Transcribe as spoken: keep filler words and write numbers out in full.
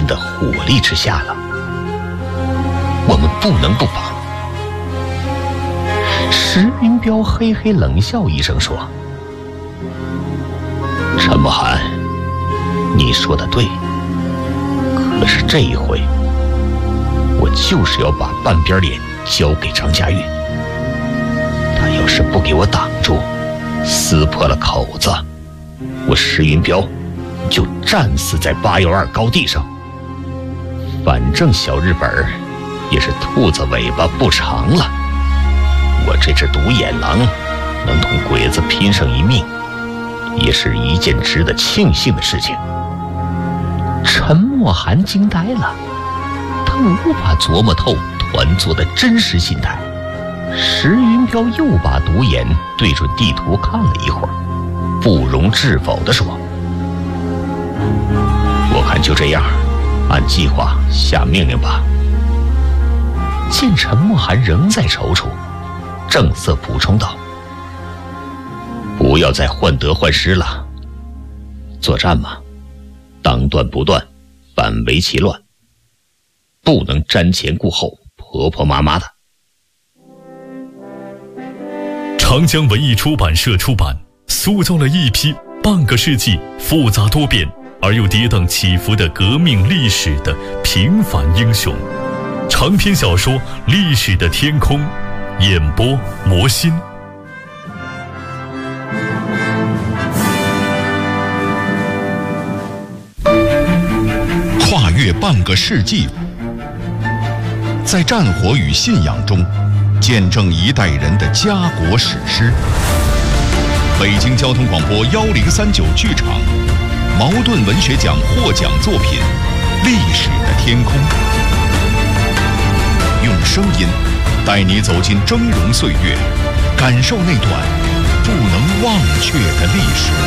的火力之下了，我们不能不防。石云彪嘿嘿冷笑一声说：陈慕寒，你说的对，可是这一回我就是要把半边脸交给张家玉，他要是不给我挡住，撕破了口子，我石云彪就战死在八幺二高地上。反正小日本也是兔子尾巴不长了，我这只独眼狼能同鬼子拼上一命，也是一件值得庆幸的事情。陈默涵惊呆了，他无法琢磨透团座的真实心态。石云彪又把独眼对准地图看了一会儿，不容置否地说：我看就这样，按计划下命令吧。见陈默涵仍在踌躇，正色补充道：不要再患得患失了，作战嘛，当断不断，反为其乱，不能瞻前顾后，婆婆妈妈的。 长江文艺出版社出版，塑造了一批半个世纪复杂多变而又跌宕起伏的革命历史的平凡英雄。长篇小说《历史的天空》，演播魔心。 跨越半个世纪，在战火与信仰中见证一代人的家国史诗。北京交通广播幺零三九剧场，茅盾文学奖获奖作品《历史的天空》，用声音带你走进峥嵘岁月，感受那段不能忘却的历史。